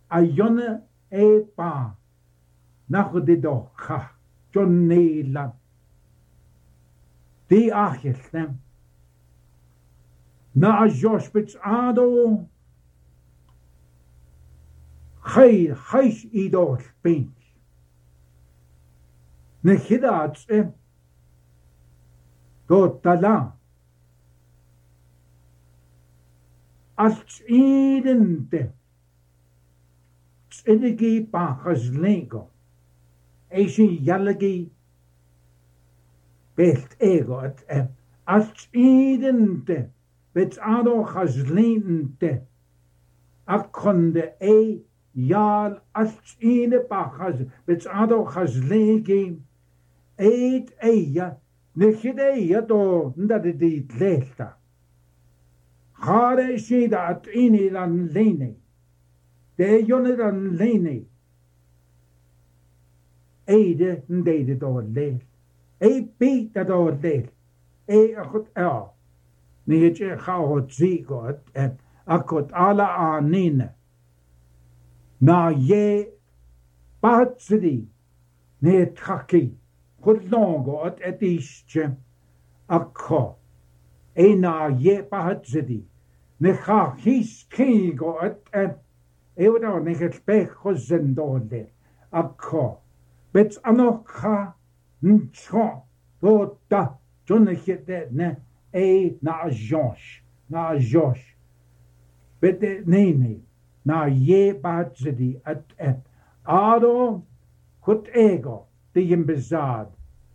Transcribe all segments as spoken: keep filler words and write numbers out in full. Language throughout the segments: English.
a yonne e pa na chudi do cha John Neila di achilne na a Joshpits ado chai chais idol pink ne chidats e do tala als idente Idigi pachas lego Eisi yallagi belt ego at als idente bet ado chas lente akonde e yal als ine pachas bet ado chas legi eid eia nechide eia do ndade di lelta Chare shida at ini lan lene De jonne dan lene. Eide ndede door leel. E piet dat door leel. E akut ja. Niet je gauw het ziek en akut alle aanine. Na je patsri. Nee traki. Goed longo het het isje. Akko. E na je patsri. Ne ga his kigo het en Ewa ne het pech zendole akko bet anocha ncho do ta jonne het ne e na Josh na Josh bet ne ne na je batzedi at et ado kut ego de im bezad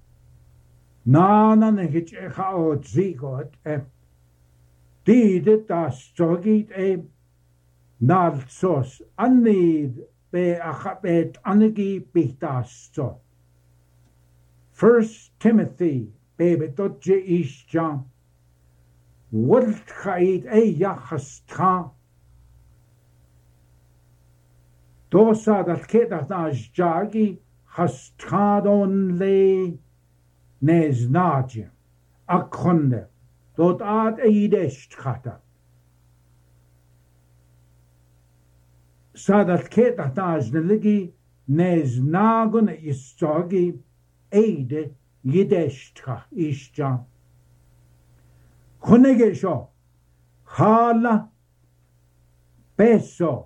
na na ne het ga o zigo et die dit das zogit e Nalsos anid be achabet anigi bihtasto. First Timothy bebe dodje isja. Wult chaid e yachas ta. Dosa dat kedat na jagi hastadon le nez nadje. Akonde. Dot ad eidest chata. Sadat ketat najneligi nez nagun istogi eide yideshtra isja. Hunegesho hala peso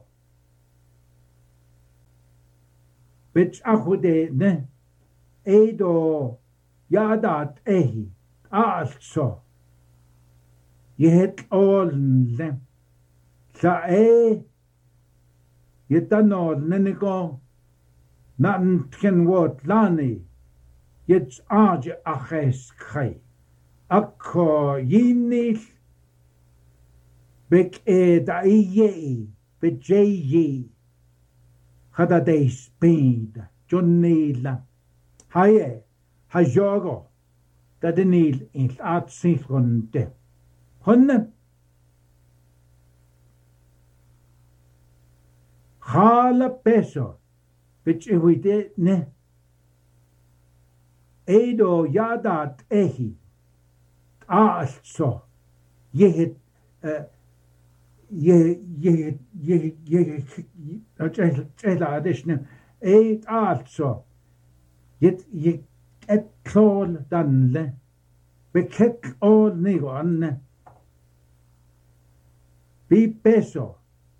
bits achude ne edo yadat ehi also yet all them sa e Yetanol nenigo nan tken wot lani yets aje aches khay akko yinil bek e da iye be jeyi hada de speed jonila haye hajogo da denil in at sinfonte honne Hala peso, which we did ne. Edo yadat ehi, also, ye ye ye ye ye chela addition, eight also, yet ye et klol danle, bekek all nigon, be peso.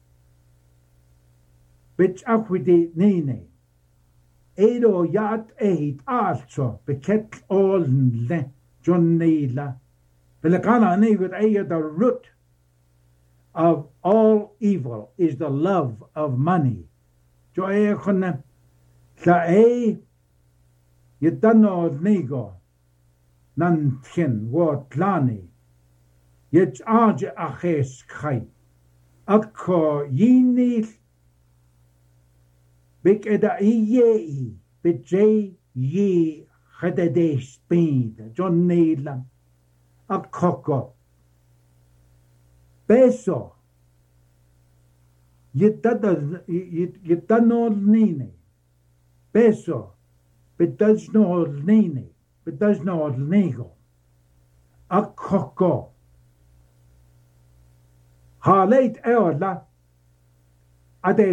Bits akwidi nene. Edo yat eid also beket all le John Neila. Belakana negut aya the root of all evil is the love of money. Jo e khone sa e yedano nego nan tien wo plani. Yet age aches khai. Akko yinil Bik eda iye, bit jay ye hadade speed, John Neila, a coco. Peso, yitano nene. Peso, bit does no nene, bit does no nego. A coco. Ha late eola, ade